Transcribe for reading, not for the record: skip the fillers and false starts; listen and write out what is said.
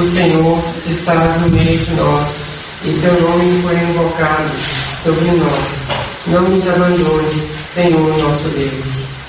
Tu, Senhor, estás no meio de nós, e teu nome foi invocado sobre nós. Não nos abandones, Senhor nosso Deus.